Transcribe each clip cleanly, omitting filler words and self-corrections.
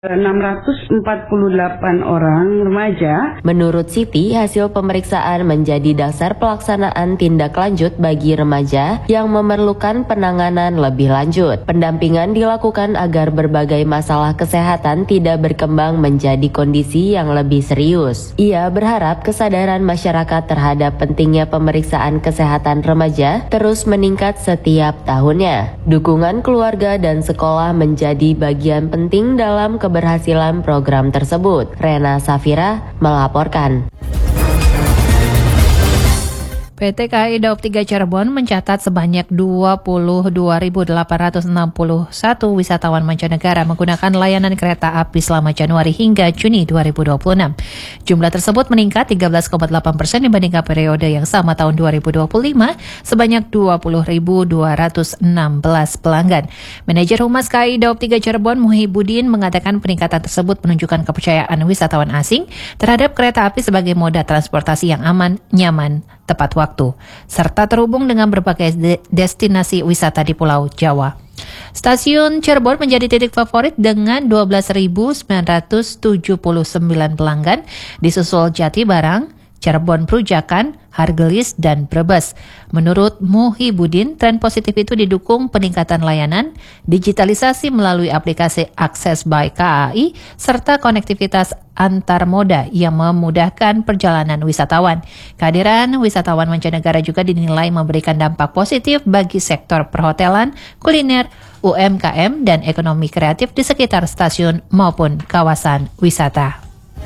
648 orang remaja. Menurut Siti, hasil pemeriksaan menjadi dasar pelaksanaan tindak lanjut bagi remaja yang memerlukan penanganan lebih lanjut. Pendampingan dilakukan agar berbagai masalah kesehatan tidak berkembang menjadi kondisi yang lebih serius. Ia berharap kesadaran masyarakat terhadap pentingnya pemeriksaan kesehatan remaja terus meningkat setiap tahunnya. Dukungan keluarga dan sekolah menjadi bagian penting dalam keberhasilan program tersebut. Rena Safira melaporkan. PT KAI Daob 3 Cirebon mencatat sebanyak 22.861 wisatawan mancanegara menggunakan layanan kereta api selama Januari hingga Juni 2026. Jumlah tersebut meningkat 13,8% dibandingkan periode yang sama tahun 2025 sebanyak 20.216 pelanggan. Manajer Humas KAI Daob 3 Cirebon Muhibudin mengatakan peningkatan tersebut menunjukkan kepercayaan wisatawan asing terhadap kereta api sebagai moda transportasi yang aman, nyaman, tepat waktu, serta terhubung dengan berbagai destinasi wisata di Pulau Jawa. Stasiun Cirebon menjadi titik favorit dengan 12.979 pelanggan, disusul Jatibarang, Cirebon Prujakan, Hargelis, dan Brebes. Menurut Muhibudin, tren positif itu didukung peningkatan layanan, digitalisasi melalui aplikasi Akses by KAI, serta konektivitas antar moda yang memudahkan perjalanan wisatawan. Kehadiran wisatawan mancanegara juga dinilai memberikan dampak positif bagi sektor perhotelan, kuliner, UMKM, dan ekonomi kreatif di sekitar stasiun maupun kawasan wisata.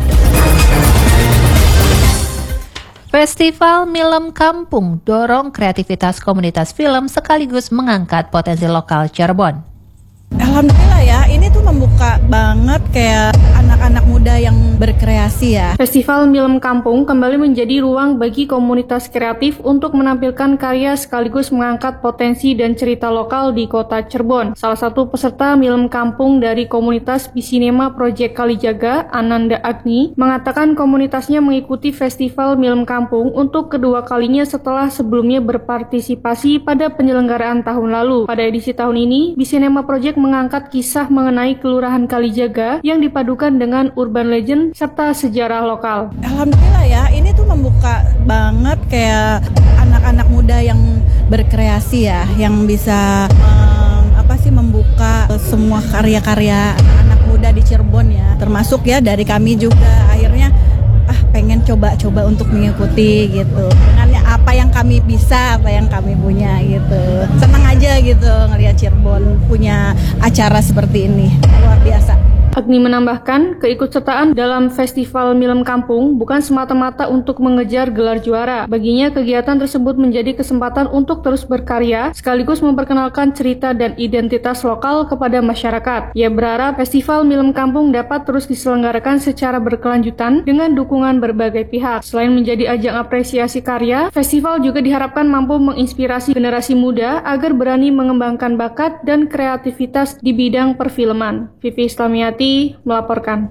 Festival Film Kampung dorong kreativitas komunitas film sekaligus mengangkat potensi lokal Cirebon. Alhamdulillah ya, ini tuh membuka banget kayak anak-anak muda yang berkreasi ya. Festival Film Kampung kembali menjadi ruang bagi komunitas kreatif untuk menampilkan karya sekaligus mengangkat potensi dan cerita lokal di kota Cirebon. Salah satu peserta Film Kampung dari komunitas Bisinema Project Kalijaga, Ananda Agni, mengatakan komunitasnya mengikuti Festival Film Kampung untuk kedua kalinya setelah sebelumnya berpartisipasi pada penyelenggaraan tahun lalu. Pada edisi tahun ini, Bisinema Project mengangkat kisah mengenai Kelurahan Kalijaga yang dipadukan dengan urban legend serta sejarah lokal. Alhamdulillah ya, ini tuh membuka banget kayak anak-anak muda yang berkreasi ya, yang bisa membuka semua karya-karya anak-anak muda di Cirebon ya, termasuk ya dari kami juga akhirnya pengen coba-coba untuk mengikuti gitu. Dengan apa yang kami bisa, apa yang kami punya gitu. Senang aja gitu ngelihat Cirebon punya acara seperti ini. Luar biasa. Agni menambahkan, keikutsertaan dalam Festival Film Kampung bukan semata-mata untuk mengejar gelar juara. Baginya, kegiatan tersebut menjadi kesempatan untuk terus berkarya, sekaligus memperkenalkan cerita dan identitas lokal kepada masyarakat. Ia berharap Festival Film Kampung dapat terus diselenggarakan secara berkelanjutan dengan dukungan berbagai pihak. Selain menjadi ajang apresiasi karya, festival juga diharapkan mampu menginspirasi generasi muda agar berani mengembangkan bakat dan kreativitas di bidang perfilman. Vivi Islamiati melaporkan.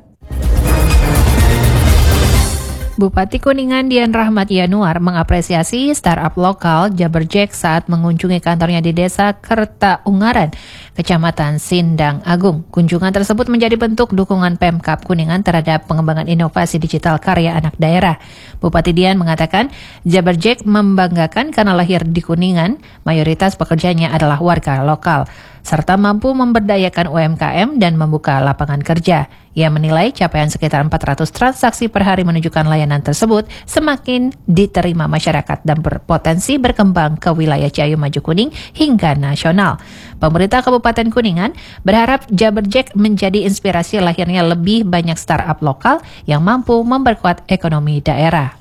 Bupati Kuningan Dian Rahmat Yanuar mengapresiasi startup lokal Jaberjek saat mengunjungi kantornya di Desa Kertaungaran, Kecamatan Sindang Agung. Kunjungan tersebut menjadi bentuk dukungan Pemkab Kuningan terhadap pengembangan inovasi digital karya anak daerah. Bupati Dian mengatakan Jaberjek membanggakan karena lahir di Kuningan, mayoritas pekerjanya adalah warga lokal, serta mampu memberdayakan UMKM dan membuka lapangan kerja. Ia menilai capaian sekitar 400 transaksi per hari menunjukkan layanan tersebut semakin diterima masyarakat dan berpotensi berkembang ke wilayah Ciayu Maju Kuning hingga nasional. Pemerintah Kabupaten Kuningan berharap Jaberjek menjadi inspirasi lahirnya lebih banyak startup lokal yang mampu memperkuat ekonomi daerah.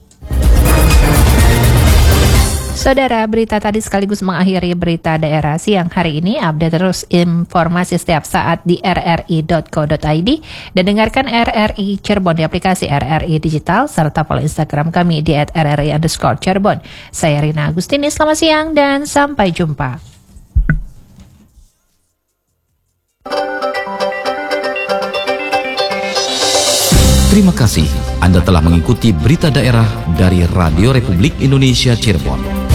Saudara, berita tadi sekaligus mengakhiri berita daerah siang hari ini. Update terus informasi setiap saat di rri.co.id dan dengarkan RRI Cirebon di aplikasi RRI Digital serta follow Instagram kami di @rri_Cirebon. Saya Rina Agustini, selamat siang dan sampai jumpa. Terima kasih Anda telah mengikuti berita daerah dari Radio Republik Indonesia Cirebon.